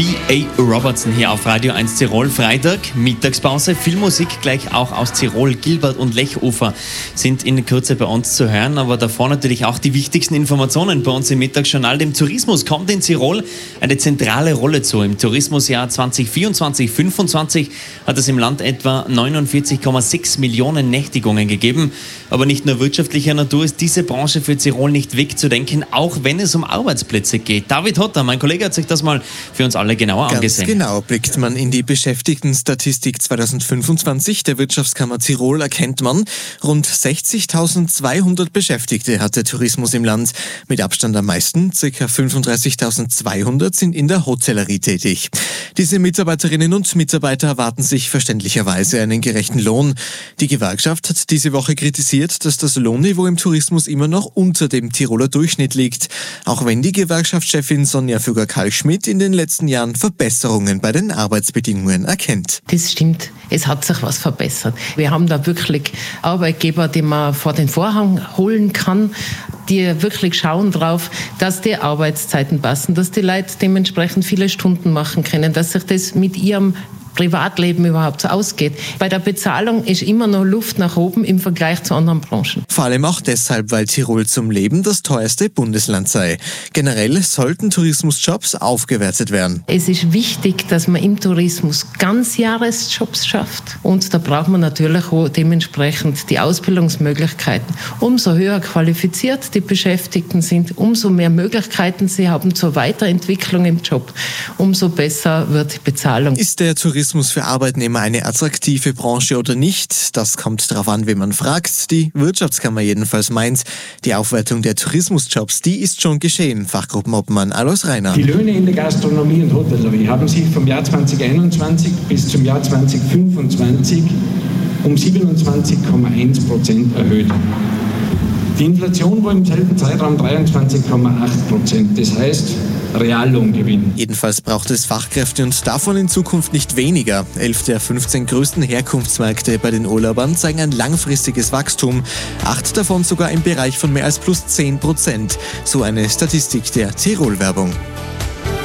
B.A. Robertson hier auf Radio 1 Tirol. Freitag, Mittagspause, viel Musik gleich auch aus Tirol. Gilbert und Lechufer sind in Kürze bei uns zu hören, aber davor natürlich auch die wichtigsten Informationen bei uns im Mittagsjournal. Dem Tourismus kommt in Tirol eine zentrale Rolle zu. Im Tourismusjahr 2024-25 hat es im Land etwa 49,6 Millionen Nächtigungen gegeben. Aber nicht nur wirtschaftlicher Natur ist diese Branche für Tirol nicht wegzudenken, auch wenn es um Arbeitsplätze geht. David Hotter, mein Kollege, hat sich das mal für uns alle genauer angesehen. Ganz genau blickt man in die Beschäftigtenstatistik 2025 der Wirtschaftskammer Tirol, erkennt man, rund 60.200 Beschäftigte hat der Tourismus im Land. Mit Abstand am meisten, ca. 35.200 sind in der Hotellerie tätig. Diese Mitarbeiterinnen und Mitarbeiter erwarten sich verständlicherweise einen gerechten Lohn. Die Gewerkschaft hat diese Woche kritisiert, dass das Lohnniveau im Tourismus immer noch unter dem Tiroler Durchschnitt liegt, auch wenn die Gewerkschaftschefin Sonja Füger-Kalschmidt in den letzten Jahren Verbesserungen bei den Arbeitsbedingungen erkennt. Das stimmt, es hat sich was verbessert. Wir haben da wirklich Arbeitgeber, die man vor den Vorhang holen kann, die wirklich schauen drauf, dass die Arbeitszeiten passen, dass die Leute dementsprechend viele Stunden machen können, dass sich das mit ihrem Privatleben überhaupt so ausgeht. Bei der Bezahlung ist immer noch Luft nach oben im Vergleich zu anderen Branchen. Vor allem auch deshalb, weil Tirol zum Leben das teuerste Bundesland sei. Generell sollten Tourismusjobs aufgewertet werden. Es ist wichtig, dass man im Tourismus Ganzjahresjobs schafft. Und da braucht man natürlich auch dementsprechend die Ausbildungsmöglichkeiten. Umso höher qualifiziert die Beschäftigten sind, umso mehr Möglichkeiten sie haben zur Weiterentwicklung im Job, umso besser wird die Bezahlung. Ist der Tourismus für Arbeitnehmer eine attraktive Branche oder nicht? Das kommt darauf an, wen man fragt. Die Wirtschaftskammer jedenfalls meint, die Aufwertung der Tourismusjobs, die ist schon geschehen. Fachgruppenobmann Alois Reiner. Die Löhne in der Gastronomie und Hotellerie haben sich vom Jahr 2021 bis zum Jahr 2025 um 27,1% erhöht. Die Inflation war im selben Zeitraum 23,8%. Das heißt, Reallohngewinn. Jedenfalls braucht es Fachkräfte und davon in Zukunft nicht weniger. 11 der 15 größten Herkunftsmärkte bei den Urlaubern zeigen ein langfristiges Wachstum. 8 davon sogar im Bereich von mehr als +10%. So eine Statistik der Tirol-Werbung.